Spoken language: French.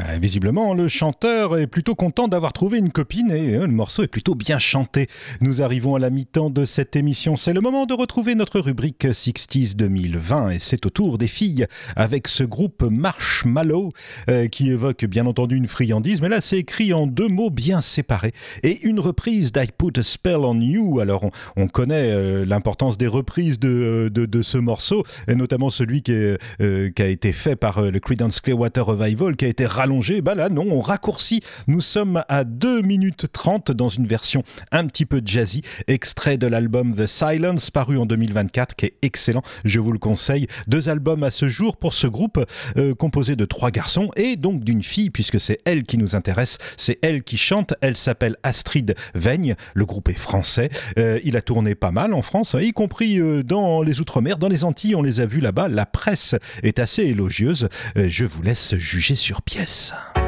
Visiblement, le chanteur est plutôt content d'avoir trouvé une copine et le morceau est plutôt bien chanté. Nous arrivons à la mi-temps de cette émission. C'est le moment de retrouver notre rubrique 60s 2020 et c'est au tour des filles avec ce groupe Marshmallow qui évoque bien entendu une friandise, mais là c'est écrit en deux mots bien séparés et une reprise d'I Put a Spell on You. Alors on connaît l'importance des reprises de ce morceau, et notamment celui qui a été fait par le Creedence Clearwater Revival, qui a été rallongé. Là non, on raccourcit. Nous sommes à 2 minutes 30 dans une version un petit peu jazzy, extrait de l'album The Silence paru en 2024 qui est excellent, je vous le conseille. 2 albums à ce jour pour ce groupe composé de 3 garçons et donc d'une fille, puisque c'est elle qui nous intéresse, c'est elle qui chante. Elle s'appelle Astrid Veigne, le groupe est français, il a tourné pas mal en France, y compris dans les Outre-mer, dans les Antilles, on les a vus là-bas. La presse est assez élogieuse, je vous laisse juger sur pièce.